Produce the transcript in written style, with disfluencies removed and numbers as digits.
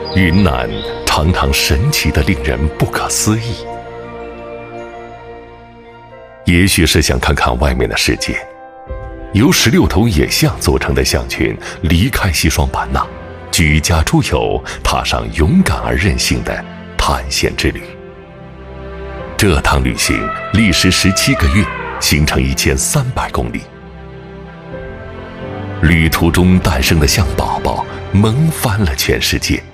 云南常常神奇得令人不可思议。也许是想看看外面的世界，由16头野象组成的象群离开西双版纳，举家出游，踏上勇敢而任性的探险之旅。这趟旅行历时17个月，行程1300公里。旅途中诞生的象宝宝萌翻了全世界。